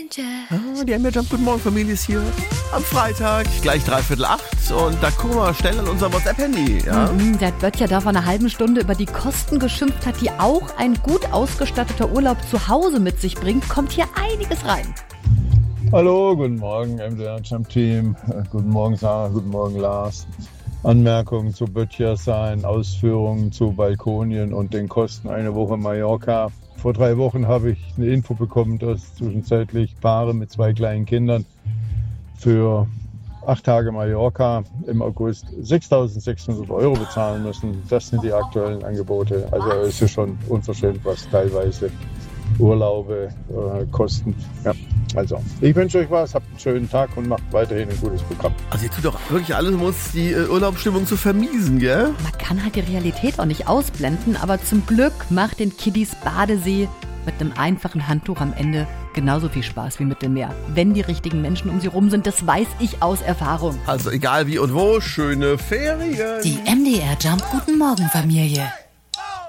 Die MDR Jump Guten Morgen Familie ist hier am Freitag, gleich 7:45 und da gucken wir mal schnell an unser WhatsApp-Handy. Ja? Seit Böttcher da vor einer halben Stunde über die Kosten geschimpft hat, die auch ein gut ausgestatteter Urlaub zu Hause mit sich bringt, kommt hier einiges rein. Hallo, guten Morgen MDR Jump Team, guten Morgen Sarah, guten Morgen Lars. Anmerkungen zu Böttcher sein, Ausführungen zu Balkonien und den Kosten eine Woche Mallorca. Vor 3 Wochen habe ich eine Info bekommen, dass zwischenzeitlich Paare mit 2 kleinen Kindern für 8 Tage Mallorca im August 6.600 € bezahlen müssen. Das sind die aktuellen Angebote. Also es ist schon unverschämt, was teilweise Urlaube kosten. Ja, also ich wünsche euch was, habt einen schönen Tag und macht weiterhin ein gutes Programm. Also ihr tut doch wirklich alles, um uns die Urlaubsstimmung zu vermiesen, gell? Man kann halt die Realität auch nicht ausblenden, aber zum Glück macht den Kiddies Badesee mit einem einfachen Handtuch am Ende genauso viel Spaß wie mit dem Meer. Wenn die richtigen Menschen um sie rum sind, das weiß ich aus Erfahrung. Also egal wie und wo, schöne Ferien. Die MDR Jump Guten Morgen Familie.